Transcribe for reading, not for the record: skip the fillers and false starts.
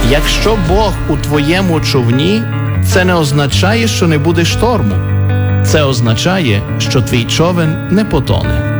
Якщо Бог у твоєму човні, це не означає, що не буде шторму. Це означає, що твій човен не потоне.